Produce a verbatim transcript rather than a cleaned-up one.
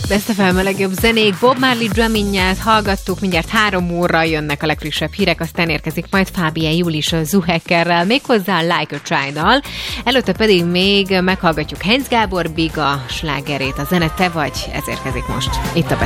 Best ef em a legjobb zenék, Bob Marley Drumming-ját hallgattuk, mindjárt három óra jönnek a legfrissebb hírek, aztán érkezik majd Fábien Júlis a Zuhekkerrel, méghozzá Like a Child-dal. Előtte pedig még meghallgatjuk Heinz Gábor Biga slágerét, a zene te vagy, ez érkezik most itt a Best